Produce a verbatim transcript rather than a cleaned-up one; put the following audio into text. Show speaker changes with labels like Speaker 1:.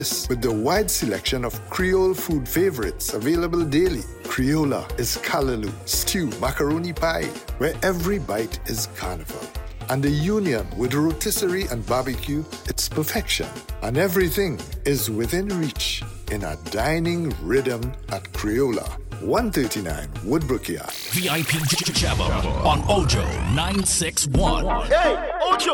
Speaker 1: With the wide selection of Creole food favorites available daily. Creola is callaloo, stew, macaroni pie, where every bite is carnival. And the union with rotisserie and barbecue, it's perfection. And everything is within reach in a dining rhythm at Creola. one thirty-nine Woodbrook Yard.
Speaker 2: V I P Jabba on Ojo nine six one.
Speaker 3: Hey, Ojo!